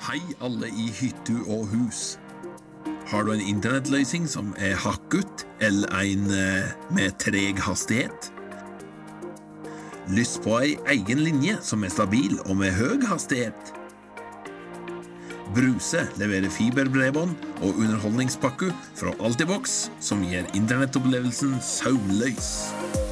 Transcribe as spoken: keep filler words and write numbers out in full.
Hei alle i hyttu og hus. Har du en internettløsning som er hakket, eller en eh, med treg hastighet? Lyst på en egen linje som er stabil og med høy hastighet? Bruse leverer fiberbredbånd og underholdningspakke fra Altibox som gir internettopplevelsen søvnløs.